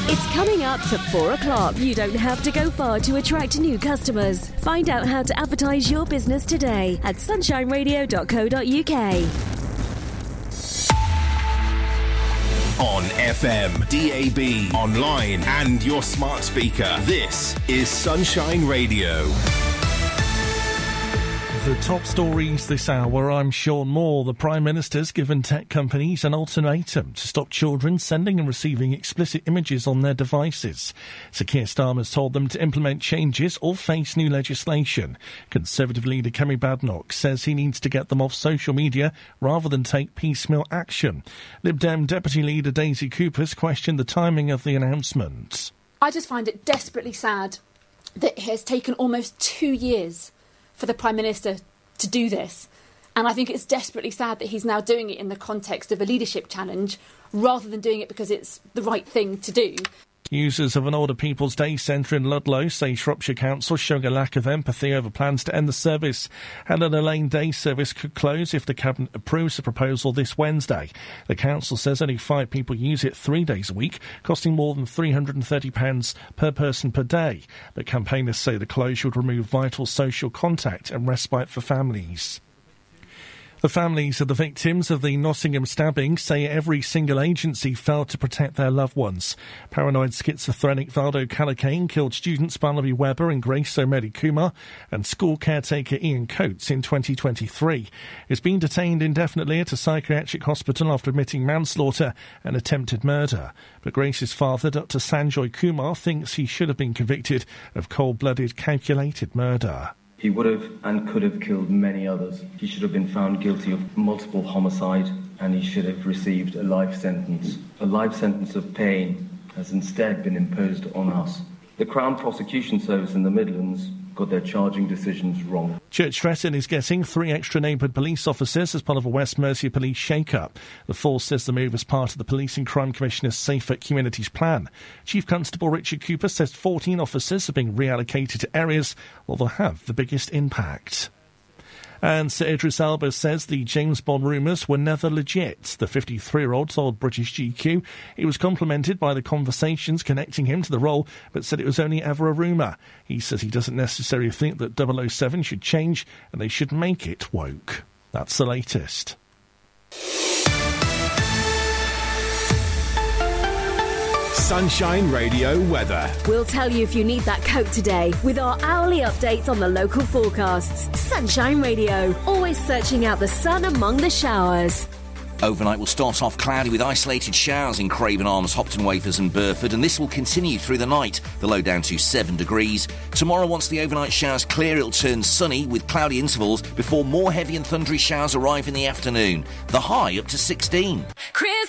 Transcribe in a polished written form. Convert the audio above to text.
It's coming up to 4 o'clock. You don't have to go far to attract new customers. Find out how to advertise your business today at sunshineradio.co.uk. On FM, DAB, online and your smart speaker. This is Sunshine Radio. The top stories this hour, I'm Sean Moore. The Prime Minister's given tech companies an ultimatum to stop children sending and receiving explicit images on their devices. Sir Keir Starmer's told them to implement changes or face new legislation. Conservative leader Kemi Badenoch says he needs to get them off social media rather than take piecemeal action. Lib Dem Deputy Leader Daisy Coopers questioned the timing of the announcement. I just find it desperately sad that it has taken almost 2 years for the Prime Minister to do this. And I think it's desperately sad that he's now doing it in the context of a leadership challenge rather than doing it because it's the right thing to do. Users of an older people's day centre in Ludlow say Shropshire Council showing a lack of empathy over plans to end the service. Helen Lane Day service could close if the Cabinet approves the proposal this Wednesday. The council says only 5 people use it 3 days a week, costing more than £330 per person per day. But campaigners say the closure would remove vital social contact and respite for families. The families of the victims of the Nottingham stabbing say every single agency failed to protect their loved ones. Paranoid schizophrenic Valdo Calacane killed students Barnaby Webber and Grace O'Malley Kumar and school caretaker Ian Coates in 2023. He's been detained indefinitely at a psychiatric hospital after admitting manslaughter and attempted murder. But Grace's father, Dr. Sanjoy Kumar, thinks he should have been convicted of cold-blooded, calculated murder. He would have and could have killed many others. He should have been found guilty of multiple homicide and he should have received a life sentence. A life sentence of pain has instead been imposed on us. The Crown Prosecution Service in the Midlands got their charging decisions wrong. Church Stretton is getting 3 extra neighbourhood police officers as part of a West Mercia police shake-up. The force says the move is part of the Police and Crime Commissioner's Safer Communities plan. Chief Constable Richard Cooper says 14 officers are being reallocated to areas where they'll have the biggest impact. And Sir Idris Elba says the James Bond rumours were never legit. The 53-year-old told British GQ he was complimented by the conversations connecting him to the role, but said it was only ever a rumour. He says he doesn't necessarily think that 007 should change and they should make it woke. That's the latest. Sunshine Radio weather. We'll tell you if you need that coat today with our hourly updates on the local forecasts. Sunshine Radio, always searching out the sun among the showers. Overnight will start off cloudy with isolated showers in Craven Arms, Hopton Wafers and Burford, and this will continue through the night, the low down to 7 degrees. Tomorrow, once the overnight showers clear, it'll turn sunny with cloudy intervals before more heavy and thundery showers arrive in the afternoon. The high up to 16. Chris